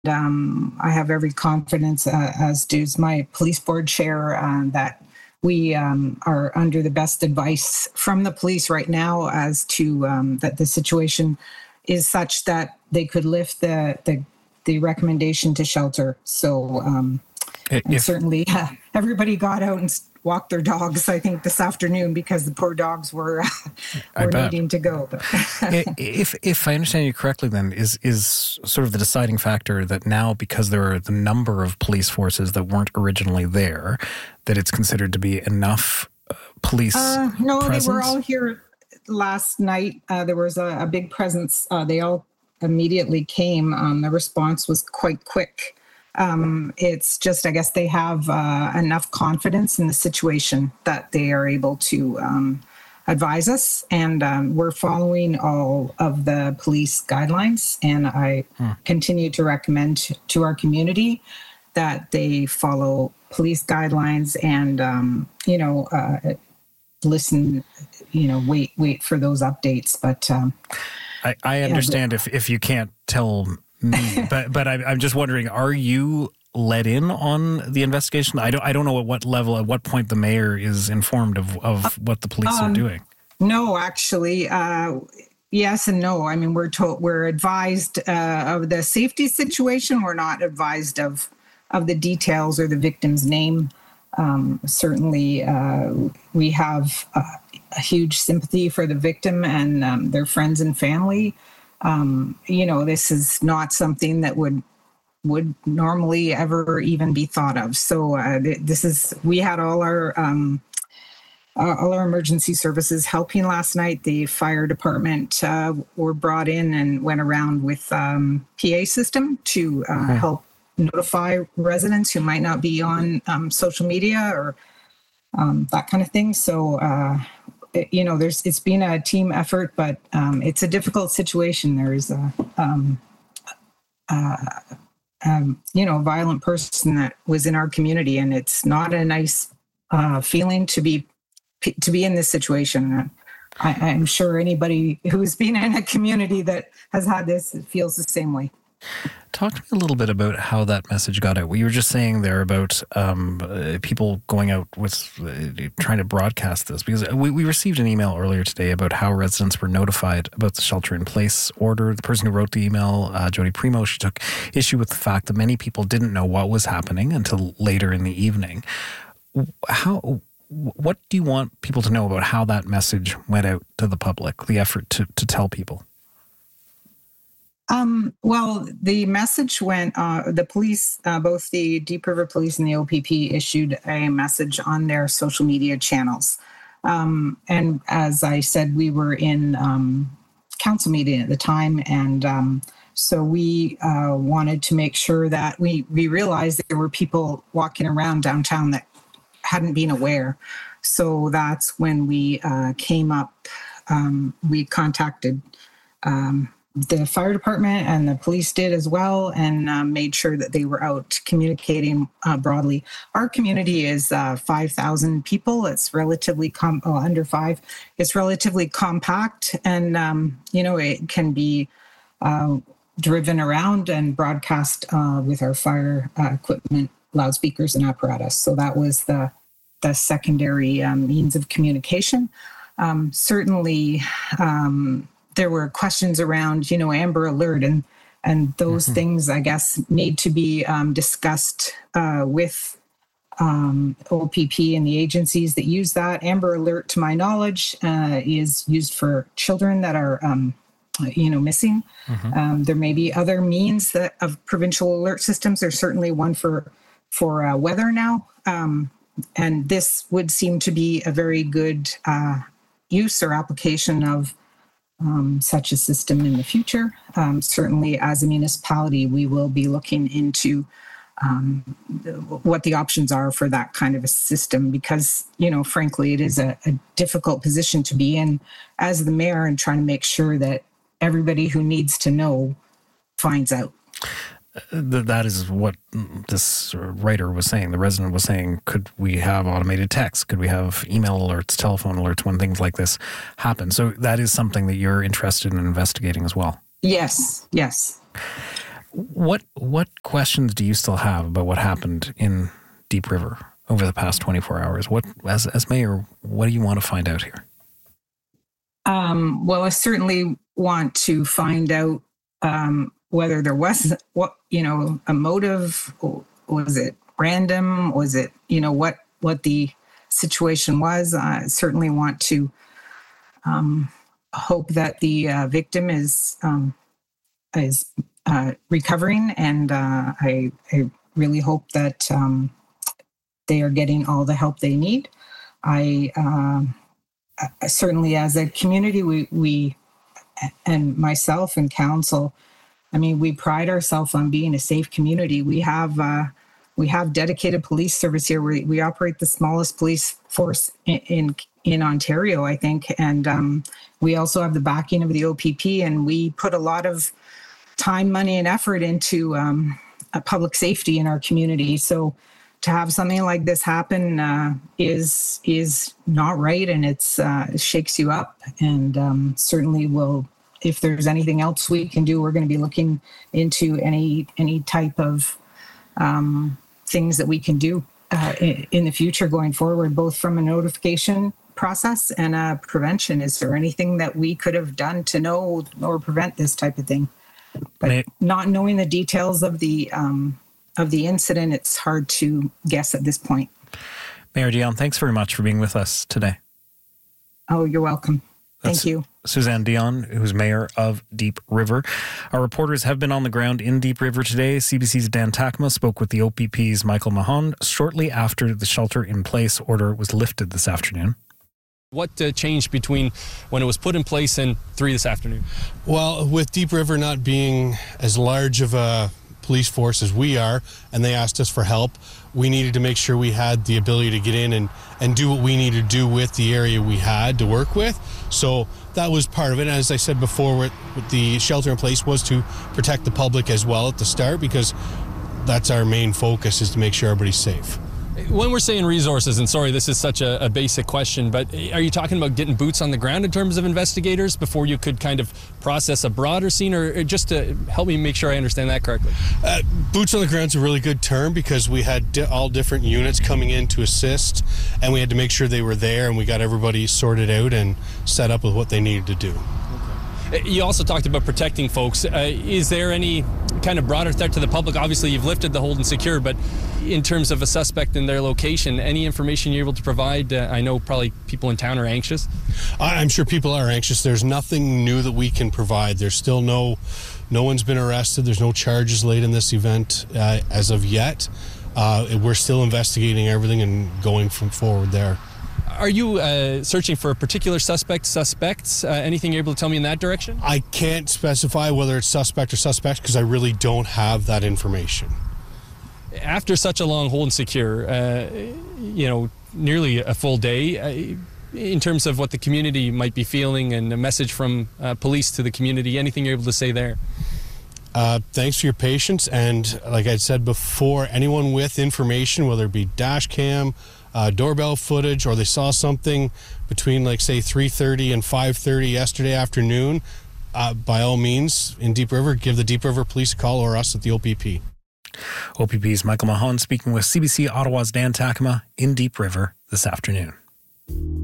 I have every confidence, as does my police board chair, that we are under the best advice from the police right now as to that the situation is such that they could lift the recommendation to shelter. So certainly everybody got out and walked their dogs, I think, this afternoon because the poor dogs were needing to go. If I understand you correctly, then is sort of the deciding factor that now, because there are the number of police forces that weren't originally there, that it's considered to be enough police No, presence? They were all here last night. There was a big presence. They all immediately came. The response was quite quick. It's just, I guess they have enough confidence in the situation that they are able to advise us, and we're following all of the police guidelines, and I continue to recommend to our community that they follow police guidelines and listen, wait for those updates. But I understand if you can't tell me, but I'm just wondering, are you let in on the investigation? I don't know at what level, at what point the mayor is informed of what the police are doing. No, actually, yes and no. I mean, we're advised of the safety situation. We're not advised of the details or the victim's name. Certainly, we have a huge sympathy for the victim and their friends and family. This is not something that would normally ever even be thought of. So we had all our emergency services helping last night. The fire department were brought in and went around with PA system to help notify residents who might not be on social media or that kind of thing. So it's been a team effort, but it's a difficult situation. There is a violent person that was in our community, and it's not a nice feeling to be in this situation. I'm sure anybody who's been in a community that has had this feels the same way. Talk to me a little bit about how that message got out. What you were just saying there about people going out with trying to broadcast this, because we received an email earlier today about how residents were notified about the shelter-in-place order. The person who wrote the email, Jody Primo, she took issue with the fact that many people didn't know what was happening until later in the evening. What do you want people to know about how that message went out to the public, the effort to tell people? Well, the message went, the police, both the Deep River Police and the OPP issued a message on their social media channels. And as I said, we were in council meeting at the time. And so we wanted to make sure that we realized there were people walking around downtown that hadn't been aware. So that's when we came up, we contacted the fire department, and the police did as well, and made sure that they were out communicating broadly. Our community is 5,000 people. It's relatively under 5. It's relatively compact, and it can be driven around and broadcast with our fire equipment, loudspeakers, and apparatus. So that was the secondary means of communication. Certainly. There were questions around, Amber Alert and those things, I guess, need to be discussed with OPP and the agencies that use that. Amber Alert, to my knowledge, is used for children that are, missing. There may be other means of provincial alert systems. There's certainly one for weather now. And this would seem to be a very good use or application of such a system in the future. Certainly, as a municipality, we will be looking into what the options are for that kind of a system, because, frankly, it is a difficult position to be in as the mayor, and trying to make sure that everybody who needs to know finds out. That is what this writer was saying. The resident was saying, could we have automated text? Could we have email alerts, telephone alerts when things like this happen? So that is something that you're interested in investigating as well. Yes. What questions do you still have about what happened in Deep River over the past 24 hours? What, as mayor, what do you want to find out here? Well, I certainly want to find out whether there was a motive. Was it random? Was it what the situation was? I certainly want to hope that the victim is recovering, and I really hope that they are getting all the help they need. I certainly, as a community, we and myself and council, I mean, we pride ourselves on being a safe community. We have dedicated police service here. We operate the smallest police force in Ontario, I think, and we also have the backing of the OPP, and we put a lot of time, money, and effort into public safety in our community. So to have something like this happen is not right, and it shakes you up. And certainly will, if there's anything else we can do, we're going to be looking into any type of things that we can do in the future going forward, both from a notification process and a prevention. Is there anything that we could have done to know or prevent this type of thing? But not knowing the details of the incident, it's hard to guess at this point. Mayor Dion, thanks very much for being with us today. Oh, you're welcome. Thank you. Suzanne Dion, who's mayor of Deep River. Our reporters have been on the ground in Deep River today. CBC's Dan Takma spoke with the OPP's Michael Mahon shortly after the shelter-in-place order was lifted this afternoon. What changed between when it was put in place and 3 this afternoon? Well, with Deep River not being as large of a police force as we are, and they asked us for help, we needed to make sure we had the ability to get in and do what we needed to do with the area we had to work with. So that was part of it. And as I said before, with the shelter in place was to protect the public as well at the start, because that's our main focus, is to make sure everybody's safe. When we're saying resources, and sorry, this is such a basic question, but are you talking about getting boots on the ground in terms of investigators before you could kind of process a broader scene, or just to help me make sure I understand that correctly? Boots on the ground is a really good term, because we had all different units coming in to assist, and we had to make sure they were there, and we got everybody sorted out and set up with what they needed to do. You also talked about protecting folks. Is there any kind of broader threat to the public? Obviously, you've lifted the hold and secure, but in terms of a suspect and their location, any information you're able to provide? I know probably people in town are anxious. I'm sure people are anxious. There's nothing new that we can provide. There's still no one's been arrested. There's no charges laid in this event as of yet. We're still investigating everything and going from forward there. Are you searching for a particular suspects? Anything you're able to tell me in that direction? I can't specify whether it's suspect or suspects, because I really don't have that information. After such a long hold and secure, nearly a full day, in terms of what the community might be feeling and a message from police to the community, anything you're able to say there? Thanks for your patience. And like I said before, anyone with information, whether it be dash cam, doorbell footage, or they saw something between, like, say 3:30 and 5:30 yesterday afternoon, by all means, in Deep River, give the Deep River Police a call, or us at the OPP. OPP's Michael Mahon speaking with CBC Ottawa's Dan Takma in Deep River this afternoon.